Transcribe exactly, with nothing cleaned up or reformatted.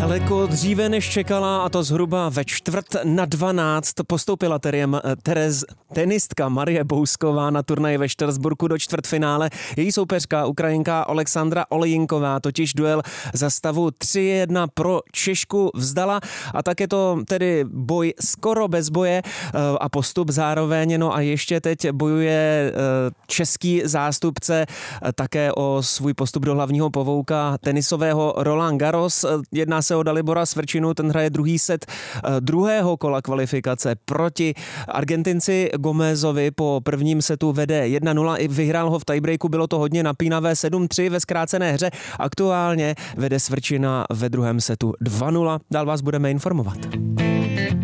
Daleko dříve než čekala, a to zhruba ve čtvrt na dvanáct, postoupila teriem, Terez, tenistka Marie Bousková na turnaji ve Štrasburku do čtvrtfinále. Její soupeřka Ukrajinka Alexandra Olejinková totiž duel za stavu tři jedna pro Češku vzdala, a tak je to tedy boj skoro bez boje a postup zároveň. No a ještě teď bojuje český zástupce také o svůj postup do hlavního pavouka tenisového Roland Garros. Jedná se o Dalibora Svrčinu, ten hraje druhý set druhého kola kvalifikace proti Argentinci Gomezovi. Po prvním setu vede jedna nula, i vyhrál ho v tiebreaku, bylo to hodně napínavé sedm tři ve zkrácené hře. Aktuálně vede Svrčina ve druhém setu dva nula. Dál vás budeme informovat.